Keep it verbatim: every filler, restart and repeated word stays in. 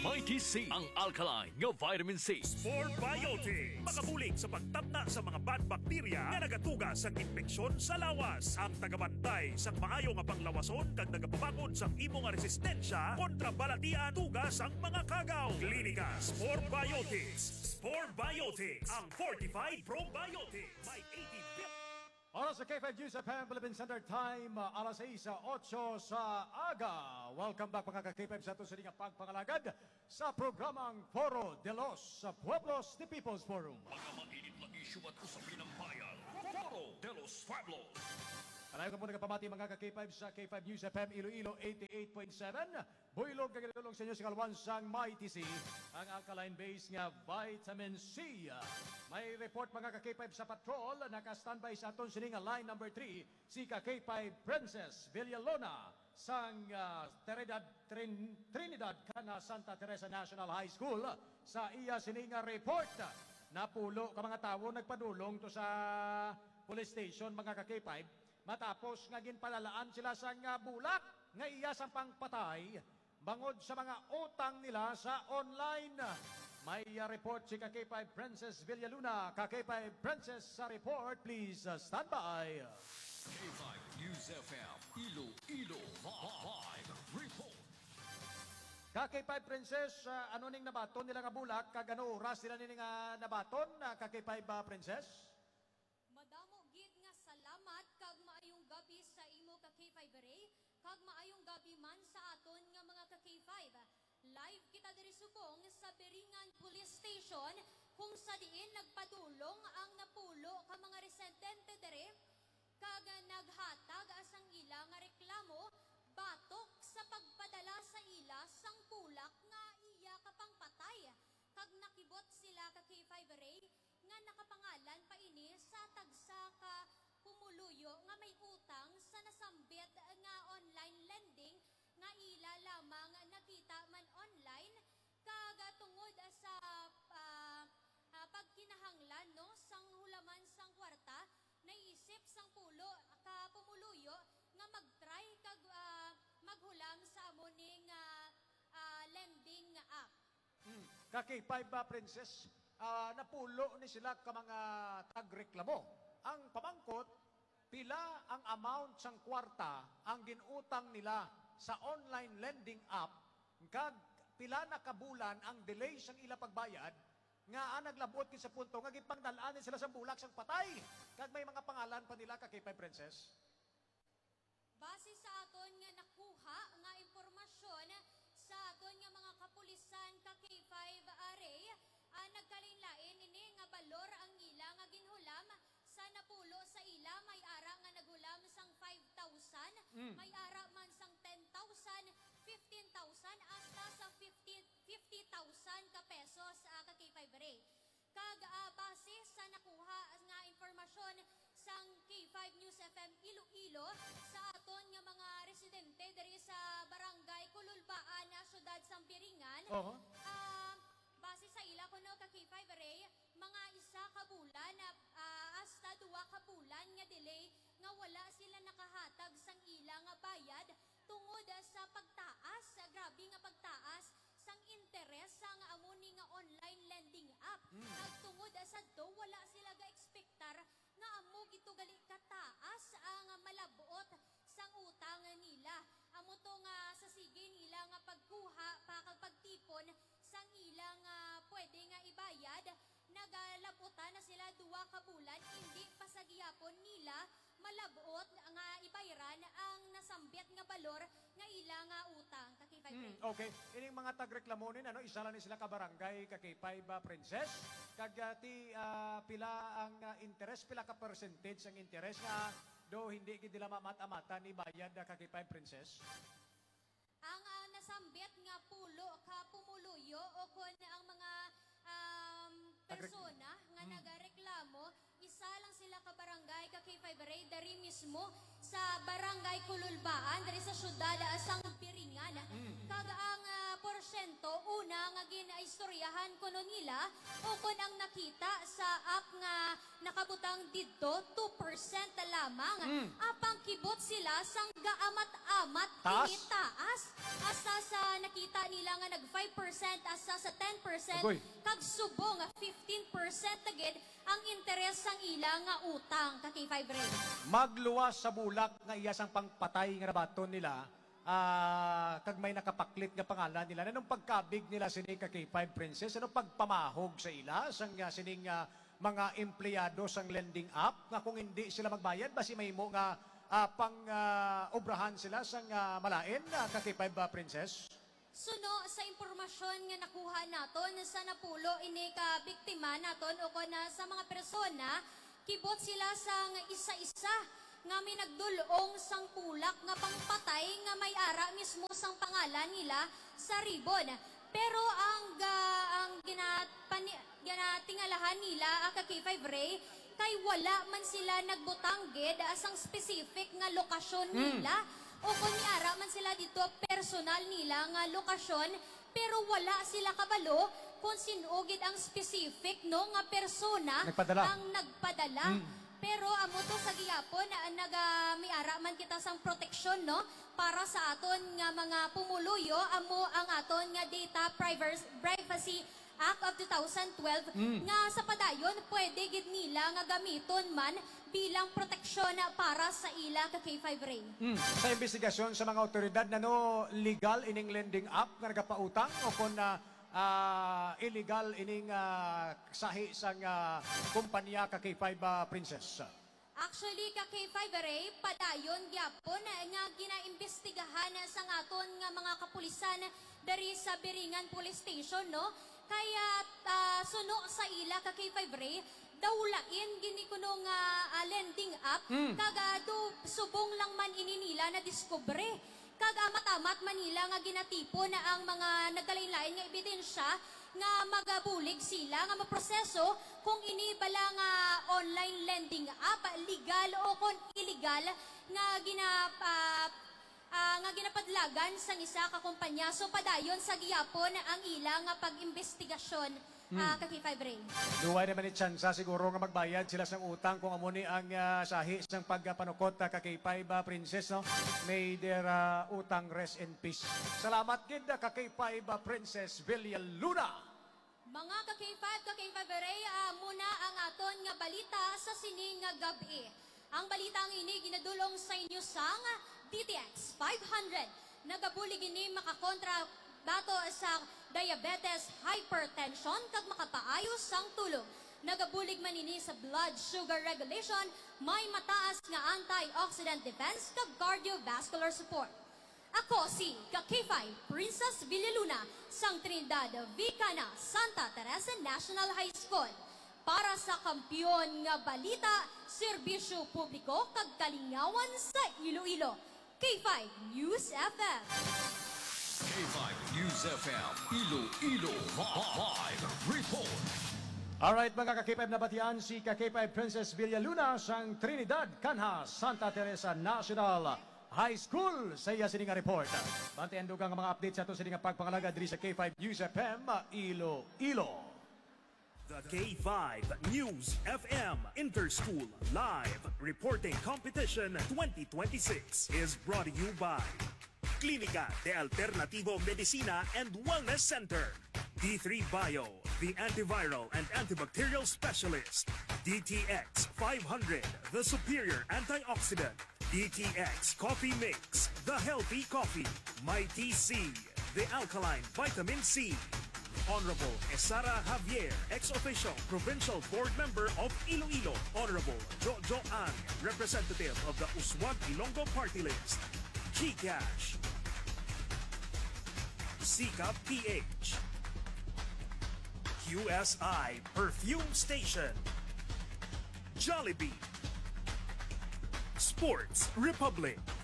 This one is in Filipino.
Mighty C, ang alkaline nga vitamin C. Sport Biotics, makabulig sa pagtabna sa mga bad bacteria nga nagatuga sa infeksyon sa lawas. Ang tagabantay sa maayo nga panglawason kag nagapabakod sa imo nga resistensya kontra balatian tugas ang mga kagaw. Klinika Sport Biotics. Sport Biotics, ang fortified probiotics. May eighty billion. Oras sa K five News F M Philippine Standard Time, uh, alas seis sa otso sa aga. Welcome back mga ka-K five sa ito sa nga pagpangalagad sa programang Foro de los Pueblos, the People's Forum. Mga mainit na isyu at usapin ng bayan. Foro de los Pueblos. Alayo ka muna kapamati mga ka-K five sa K five News F M Iloilo eighty-eight point seven. Builog kagalulong sa inyo sa kalwansang Mighty C, ang alkaline base nga vitamin C. May report mga ka-K five sa patrol, naka-standby sa aton sining line number three, si ka-K five Princess Villalona sang uh, Trinidad, Trin, Trinidad kana Santa Teresa National High School sa iya sining report. Napulo ka mga tawo nagpadulong to sa police station mga ka-K five. Matapos nga ginpalalaan sila sa nga bulak nga iya sang pangpatay bangod sa mga utang nila sa online. May uh, report si ka-K five Princess Villaluna. ka-K five Princess sa report, please uh, stand by. K five News F M Iloilo Live Report. ka-K five Princess, uh, ano ning nabaton nila nga bulak? Kag ano oras nila ning nga nabaton? Uh, ka-K five uh, Princess? Madamo gid nga salamat kag maayong gabi sa imo ka K five Ray, kag maayong gabi man sa aton nga mga ka K five. Live kita diri subong sa Biringan Police Station kung sa diin nagpadulong ang napulo ka mga residente diri kag naghatag asang ila nga reklamo batok sa pagpadala sa ila sang pulak nga iya kapang patay. Kag nakibot sila ka K five Ray nga nakapangalan pa ini sa tagsa ka pumuluyo nga may utang sa nasambit nga online lending nga ila lamang nakita man online kag tungod sa uh, uh, pagkinahanglan no sang hulaman sang kwarta naisip sang pulo ka pumuluyo nga magtry kag uh, maghulam sa amoning uh, uh, lending app. Hmm. ka-K five uh, Princess, uh, napulo ni sila ka mga tagreklamo. Ang pamangkot, pila ang amount sang kwarta ang ginutang nila sa online lending app, kag pila na kabulan ang delay sang ila pagbayad, nga ang naglabot kin sa punto nga gipangdalanin sila sa bulak sang patay. Kag may mga pangalan pa nila ka-K five Princess. Base sa aton nga nakuha nga impormasyon sa aton nga mga kapulisan ka K five Array, uh, nagkalinlain ini nga balor ang ila nga ginhulam sa napulo sa ila. May ara nga naghulam sang five thousand, mm. may ara man sang ten thousand, fifteen thousand, hasta sa fifty thousand ka pesos uh, ka K five Array. Kag uh, base sa nakuha nga informasyon sang K five News F M Iloilo sa aton nga mga residente diri sa barangay Kululbaan na syudad sang Biringan. Uh-huh. Uh, base sa ila kuno ka K five Ray, mga isa ka bulan na uh, hasta duwa ka bulan nga delay nga wala sila nakahatag sang ila nga bayad tungod sa pagtaas, grabe nga pagtaas sang interes sang amuni nga online lending app. Mm. Nagtungod sa do wala sila ga-expectar nga amo gito gali kataas ang malabot sang utang nila. Amo to nga sa sige nila nga pagkuha pa kag pagtipon sang ilang uh, pwede nga ibayad, nagalabutan na sila duwa ka bulan, hindi pa sa gihapon nila malabot nga ibayran ang nasambit nga balor nga ila nga utang ka K five. Hmm, okay, ining mga tagreklamonin ano, isa lang ni sila ka barangay ka K five uh, Princess. Kag uh, ti uh, pila ang uh, interest, pila ka percentage ang interest nga do hindi gid nila mamata-mata ni bayad uh, ka K five Princess. Ang uh, nasambit nga pulo ka pumuluyo o kun ang mga um, persona nga mm. nagareklamo, isa lang sila ka barangay ka K five Ray dari mismo sa barangay Kululbaan dari sa syudad sang Biringan. Mm. Kag ang uh, porsyento una nga ginaistoryahan kuno nila o kun ang nakita sa app nga nakabutang didto two percent lamang. Apang kibot sila sang gaamat-amat Taas? ini taas. Asa sa nakita nila nga nag five percent asa sa ten percent Agoy. kag subong nga fifteen percent agad ang interes sang ila nga utang ka K five Ray. Magluwas sa bulak nga iyasang pangpatay nga nabaton nila, ah, kag may nakapaklit nga pangalan nila. Anong pagkabig nila sini ka K five Princess? Anong pagpamahog sa ila sang uh, sining ah, mga empleyado sang lending app nga kung hindi sila magbayad basi may mo nga ah, pang ah, obrahan sila sang ah, malain uh, ka K five ah, Princess? Suno sa impormasyon nga nakuha naton sa napulo ini ka biktima naton o na sa mga persona, kibot sila sang isa-isa nga may nagdulong sang pulak nga pangpatay nga may ara mismo sang pangalan nila sa ribon. Pero ang uh, ang ginapani, ginatingalahan nila ang ka K five Ray kay wala man sila nagbutang gid asang specific nga lokasyon nila. O kung niara man sila dito personal nila nga lokasyon, pero wala sila kabalo kung sinugid ang specific no nga persona Nagpadala. ang nagpadala. Pero amo to sa giyapon na naga miara man kita sang proteksyon no para sa aton nga mga pumuluyo amo ang aton nga Data Privacy Privacy Act of two thousand twelve nga sa padayon pwede gid nila nga gamiton man bilang proteksyon para sa ila ka K five Ray. Mm. Sa investigasyon sa mga otoridad na no legal ining lending app nga nagapautang o kung na ah, illegal ining ah, sahi sang ah, kumpanya ka K five ah, Princess. Actually, ka K five Ray, padayon gyapon nga ginaimbestigahan sa aton nga mga kapulisan dari sa Biringan Police Station, no? Kaya uh, suno sa ila ka K five Ray, dawlain gini kuno nga uh, lending app, Mm. kaga do subong lang man ini nila na diskubre. Kaga amat-amat Manila nga ginatipo na ang mga nagkalain-lain nga ebidensya nga magabulig sila nga maproseso kung ini bala nga online lending app legal o kung illegal nga ginap ah, ah, nga ginapadlagan sang isa ka kumpanya. So padayon sa giyapon ang ila nga pag-imbestigasyon ah, ka K five Ray. Duway naman ni tsansa siguro nga magbayad sila sang utang kung amo ni ang ah, sahi sang pagpanukot ka K five ah, Princess, no? May their ah, utang rest in peace. Salamat gid ka K five ah, Princess Villaluna. Mga ka K five, ka K five Ray, ah, muna ang aton nga balita sa sining nga gabi. Ang balitang ini ginadulong sa inyo sang D T X five hundred. Nagabulig ini makakontra bato sa diabetes, hypertension, kag makapaayos sang tulog. Nagabulig man ini sa blood sugar regulation, may mataas nga antioxidant defense kag cardiovascular support. Ako si ka K five Princess Villaluna sang Trinidad Vicana Santa Teresa National High School. Para sa kampyon nga balita, serbisyo publiko kag kalingawan sa Iloilo. K five News F M. K five News F M, Iloilo Live Report. Alright mga ka K five na batian, si ka K five Princess Villaluna sang Trinidad Canha Santa Teresa National High School sa iya sininga report. Bantayan dugang mga updates sa ito sininga pagpangalaga diri sa K five News F M Iloilo. The K five News F M Interschool Live Reporting Competition twenty twenty-six is brought to you by Clínica de Alternativo Medicina and Wellness Center, D three Bio, the antiviral and antibacterial specialist, D T X five hundred, the superior antioxidant, D T X Coffee Mix, the healthy coffee, My T C, the alkaline vitamin C, Honorable Esara Javier, ex-official provincial board member of Iloilo, Honorable Jojo Ang, representative of the Uswag Ilonggo Party List, GCash, Sika P H, Q S I Perfume Station, Jollibee, Sports Republic,